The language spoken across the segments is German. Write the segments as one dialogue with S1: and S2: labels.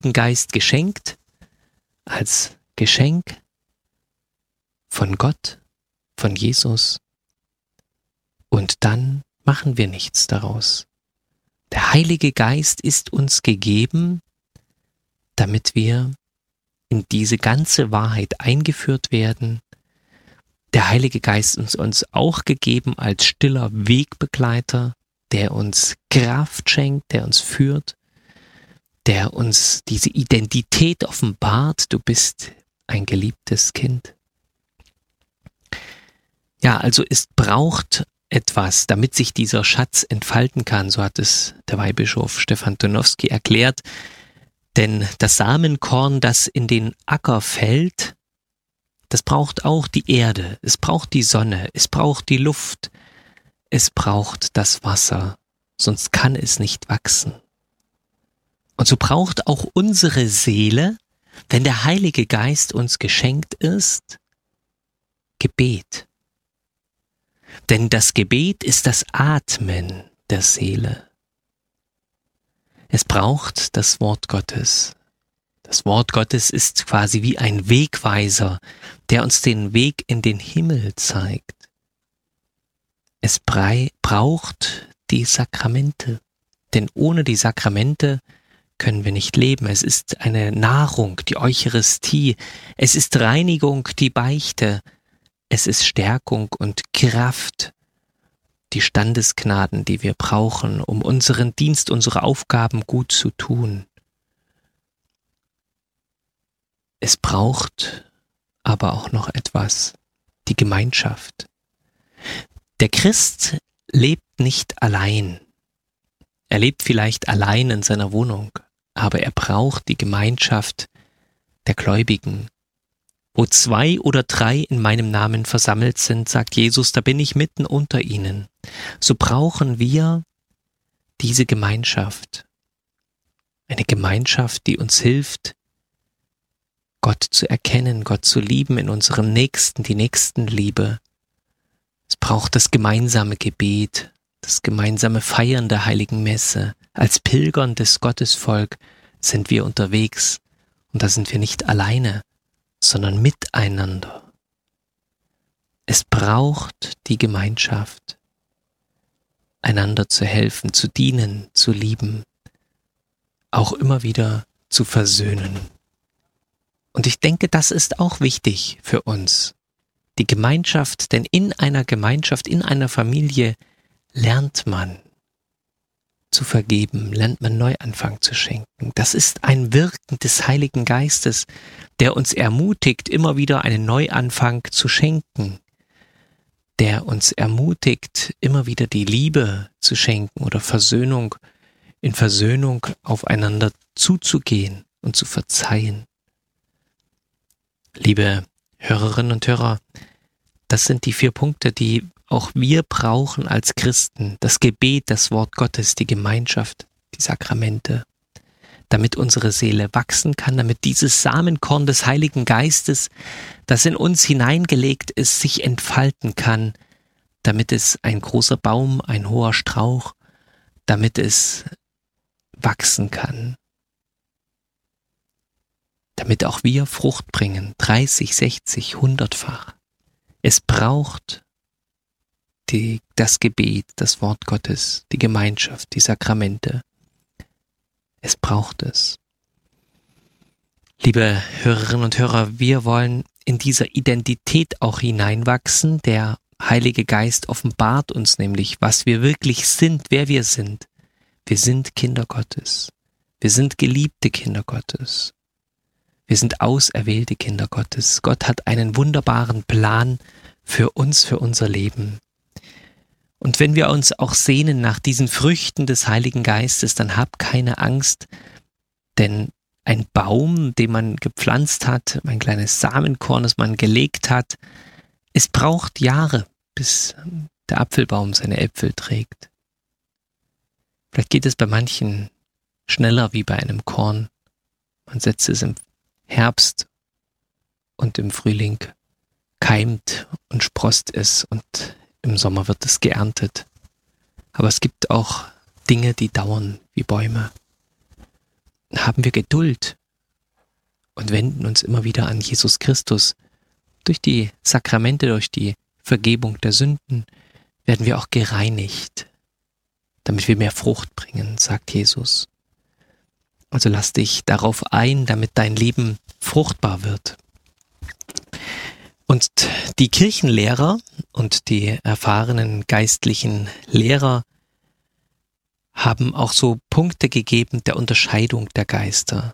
S1: Heiligen Geist geschenkt, als Geschenk von Gott, von Jesus. Und dann machen wir nichts daraus. Der Heilige Geist ist uns gegeben, damit wir in diese ganze Wahrheit eingeführt werden. Der Heilige Geist ist uns auch gegeben als stiller Wegbegleiter, der uns Kraft schenkt, der uns führt, der uns diese Identität offenbart. Du bist ein geliebtes Kind. Ja, also es braucht etwas, damit sich dieser Schatz entfalten kann, so hat es der Weihbischof Stefan Tonowski erklärt. Denn das Samenkorn, das in den Acker fällt, das braucht auch die Erde, es braucht die Sonne, es braucht die Luft, es braucht das Wasser, sonst kann es nicht wachsen. Und so braucht auch unsere Seele, wenn der Heilige Geist uns geschenkt ist, Gebet. Denn das Gebet ist das Atmen der Seele. Es braucht das Wort Gottes. Das Wort Gottes ist quasi wie ein Wegweiser, der uns den Weg in den Himmel zeigt. Es braucht die Sakramente, denn ohne die Sakramente können wir nicht leben. Es ist eine Nahrung, die Eucharistie, es ist Reinigung, die Beichte, es ist Stärkung und Kraft, die Standesgnaden, die wir brauchen, um unseren Dienst, unsere Aufgaben gut zu tun. Es braucht aber auch noch etwas, die Gemeinschaft. Der Christ lebt nicht allein. Er lebt vielleicht allein in seiner Wohnung, aber er braucht die Gemeinschaft der Gläubigen. Wo 2 oder 3 in meinem Namen versammelt sind, sagt Jesus, da bin ich mitten unter ihnen. So brauchen wir diese Gemeinschaft. Eine Gemeinschaft, die uns hilft, Gott zu erkennen, Gott zu lieben in unserem Nächsten, die Nächstenliebe. Es braucht das gemeinsame Gebet, das gemeinsame Feiern der Heiligen Messe. Als Pilgern des Gottesvolk sind wir unterwegs und da sind wir nicht alleine, sondern miteinander. Es braucht die Gemeinschaft, einander zu helfen, zu dienen, zu lieben, auch immer wieder zu versöhnen. Und ich denke, das ist auch wichtig für uns, die Gemeinschaft, denn in einer Gemeinschaft, in einer Familie lernt man zu vergeben, lernt man Neuanfang zu schenken. Das ist ein Wirken des Heiligen Geistes, der uns ermutigt, immer wieder einen Neuanfang zu schenken, der uns ermutigt, immer wieder die Liebe zu schenken oder Versöhnung, in Versöhnung aufeinander zuzugehen und zu verzeihen. Liebe Hörerinnen und Hörer, das sind die 4 Punkte, die auch wir brauchen als Christen. Das Gebet, das Wort Gottes, die Gemeinschaft, die Sakramente, damit unsere Seele wachsen kann, damit dieses Samenkorn des Heiligen Geistes, das in uns hineingelegt ist, sich entfalten kann, damit es ein großer Baum, ein hoher Strauch, damit es wachsen kann. Damit auch wir Frucht bringen, 30, 60, 100-fach. Es braucht das Gebet, das Wort Gottes, die Gemeinschaft, die Sakramente. Es braucht es. Liebe Hörerinnen und Hörer, wir wollen in dieser Identität auch hineinwachsen. Der Heilige Geist offenbart uns nämlich, was wir wirklich sind, wer wir sind. Wir sind Kinder Gottes. Wir sind geliebte Kinder Gottes. Wir sind auserwählte Kinder Gottes. Gott hat einen wunderbaren Plan für uns, für unser Leben. Und wenn wir uns auch sehnen nach diesen Früchten des Heiligen Geistes, dann hab keine Angst, denn ein Baum, den man gepflanzt hat, ein kleines Samenkorn, das man gelegt hat, es braucht Jahre, bis der Apfelbaum seine Äpfel trägt. Vielleicht geht es bei manchen schneller wie bei einem Korn. Man setzt es im Herbst und im Frühling keimt und sproßt es und im Sommer wird es geerntet. Aber es gibt auch Dinge, die dauern wie Bäume. haben wir Geduld und wenden uns immer wieder an Jesus Christus. Durch die Sakramente, durch die Vergebung der Sünden werden wir auch gereinigt, damit wir mehr Frucht bringen, sagt Jesus. Also lass dich darauf ein, damit dein Leben fruchtbar wird. Und die Kirchenlehrer und die erfahrenen geistlichen Lehrer haben auch so Punkte gegeben der Unterscheidung der Geister.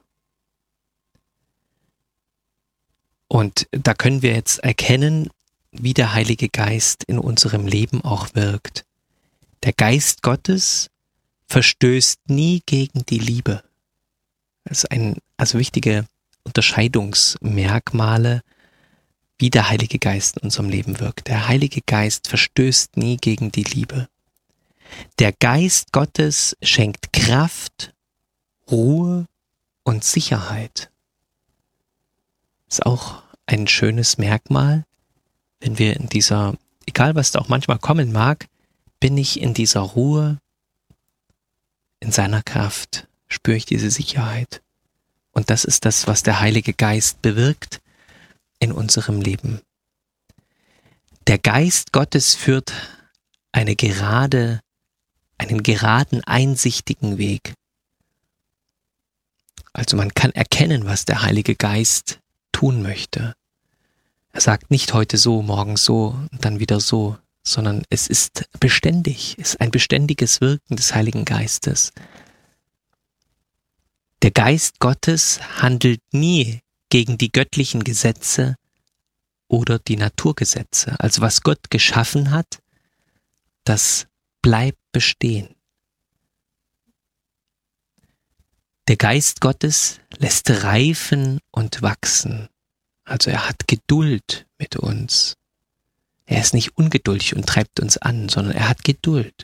S1: Und da können wir jetzt erkennen, wie der Heilige Geist in unserem Leben auch wirkt. Der Geist Gottes verstößt nie gegen die Liebe. Das ist also wichtige Unterscheidungsmerkmale, wie der Heilige Geist in unserem Leben wirkt. Der Heilige Geist verstößt nie gegen die Liebe. Der Geist Gottes schenkt Kraft, Ruhe und Sicherheit. Das ist auch ein schönes Merkmal, wenn wir in dieser, egal was da auch manchmal kommen mag, bin ich in dieser Ruhe, in seiner Kraft, spüre ich diese Sicherheit. Und das ist das, was der Heilige Geist bewirkt in unserem Leben. Der Geist Gottes führt einen geraden, einsichtigen Weg. Also man kann erkennen, was der Heilige Geist tun möchte. Er sagt nicht heute so, morgen so und dann wieder so, sondern es ist beständig, es ist ein beständiges Wirken des Heiligen Geistes. Der Geist Gottes handelt nie gegen die göttlichen Gesetze oder die Naturgesetze. Also was Gott geschaffen hat, das bleibt bestehen. Der Geist Gottes lässt reifen und wachsen. Also er hat Geduld mit uns. Er ist nicht ungeduldig und treibt uns an, sondern er hat Geduld.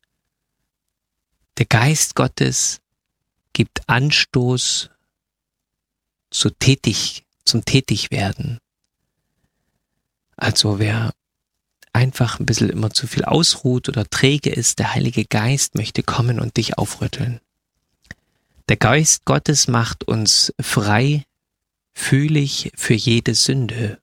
S1: Der Geist Gottes gibt Anstoß zum Tätigwerden. Also wer einfach ein bisschen immer zu viel ausruht oder träge ist, der Heilige Geist möchte kommen und dich aufrütteln. Der Geist Gottes macht uns feinfühlig für jede Sünde.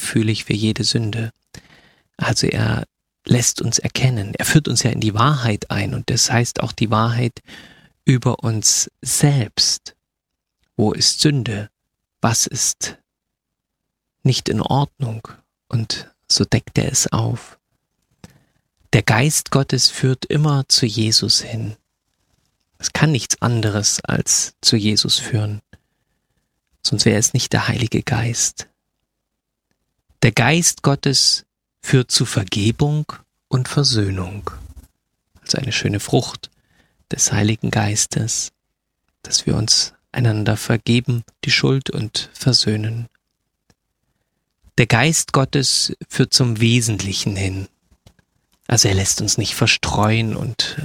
S1: Also er lässt uns erkennen. Er führt uns ja in die Wahrheit ein und das heißt auch die Wahrheit über uns selbst. Wo ist Sünde? Was ist nicht in Ordnung? Und so deckt er es auf. Der Geist Gottes führt immer zu Jesus hin. Es kann nichts anderes als zu Jesus führen. Sonst wäre es nicht der Heilige Geist. Der Geist Gottes führt zu Vergebung und Versöhnung. Also eine schöne Frucht des Heiligen Geistes, dass wir uns einander vergeben, die Schuld und versöhnen. Der Geist Gottes führt zum Wesentlichen hin. Also er lässt uns nicht verstreuen und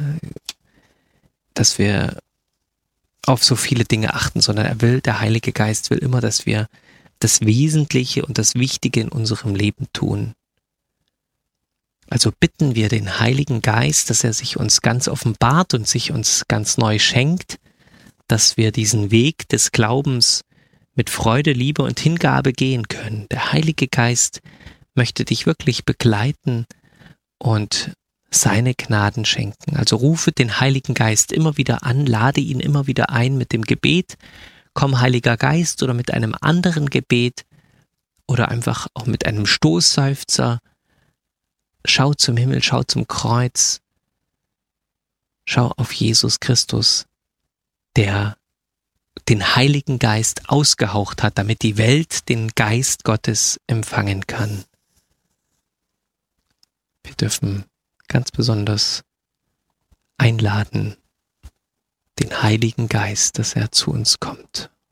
S1: dass wir auf so viele Dinge achten, sondern der Heilige Geist will immer, dass wir das Wesentliche und das Wichtige in unserem Leben tun. Also bitten wir den Heiligen Geist, dass er sich uns ganz offenbart und sich uns ganz neu schenkt, dass wir diesen Weg des Glaubens mit Freude, Liebe und Hingabe gehen können. Der Heilige Geist möchte dich wirklich begleiten und seine Gnaden schenken. Also rufe den Heiligen Geist immer wieder an, lade ihn immer wieder ein mit dem Gebet, komm Heiliger Geist, oder mit einem anderen Gebet oder einfach auch mit einem Stoßseufzer. Schau zum Himmel, schau zum Kreuz, schau auf Jesus Christus, der den Heiligen Geist ausgehaucht hat, damit die Welt den Geist Gottes empfangen kann. Wir dürfen ganz besonders einladen, den Heiligen Geist, dass er zu uns kommt.